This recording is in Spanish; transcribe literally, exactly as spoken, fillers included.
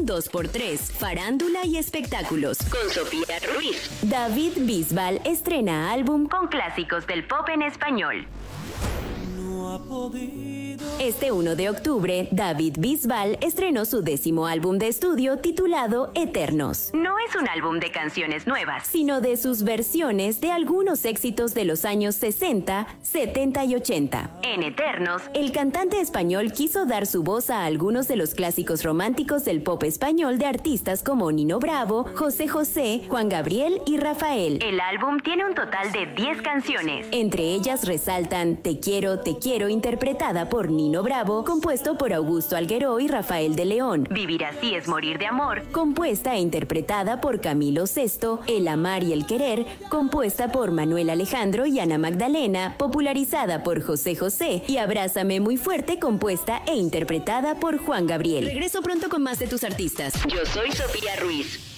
un dos por tres, farándula y espectáculos. Con Sofía Ruiz. David Bisbal estrena álbum con clásicos del pop en español. Este uno de octubre, David Bisbal estrenó su décimo álbum de estudio titulado Eternos. No es un álbum de canciones nuevas, sino de sus versiones de algunos éxitos de los años sesenta, setenta y ochenta. En Eternos, el cantante español quiso dar su voz a algunos de los clásicos románticos del pop español de artistas como Nino Bravo, José José, Juan Gabriel y Rafael. El álbum tiene un total de diez canciones. Entre ellas resaltan Te quiero, te quiero, interpretada por Nino Bravo, compuesto por Augusto Algueró y Rafael de León. Vivir así es morir de amor, compuesta e interpretada por Camilo Sesto. El amar y el querer, compuesta por Manuel Alejandro y Ana Magdalena, popularizada por José José. Y Abrázame muy fuerte, compuesta e interpretada por Juan Gabriel. Regreso pronto con más de tus artistas. Yo soy Sofía Ruiz.